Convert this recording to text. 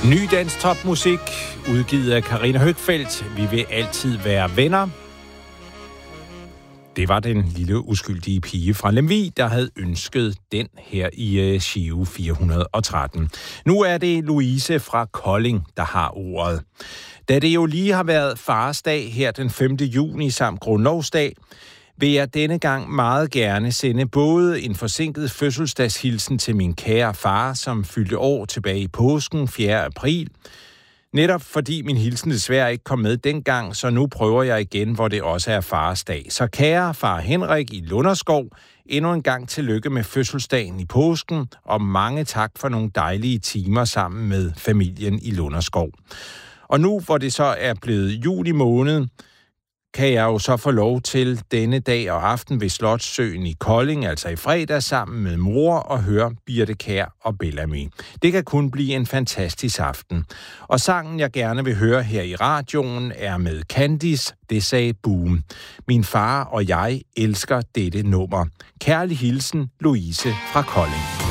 Ny dansk topmusik, udgivet af Karina Høgfeldt. Vi vil altid være venner. Det var den lille uskyldige pige fra Lemvig, der havde ønsket den her i Giro 413. Nu er det Louise fra Kolding, der har ordet. Da det jo lige har været farsdag her den 5. juni samt grundlovsdag, vil jeg denne gang meget gerne sende både en forsinket fødselsdagshilsen til min kære far, som fyldte år tilbage i påsken 4. april. Netop fordi min hilsen desværre ikke kom med dengang, så nu prøver jeg igen, hvor det også er fars dag. Så kære far Henrik i Lunderskov, endnu en gang tillykke med fødselsdagen i påsken, og mange tak for nogle dejlige timer sammen med familien i Lunderskov. Og nu, hvor det så er blevet juli måned, kan jeg jo så få lov til denne dag og aften ved Slotssøen i Kolding, altså i fredag, sammen med mor og høre Birte Kjær og Bellamy. Det kan kun blive en fantastisk aften. Og sangen, jeg gerne vil høre her i radioen, er med Candice, Det sagde Boom. Min far og jeg elsker dette nummer. Kærlig hilsen, Louise fra Kolding.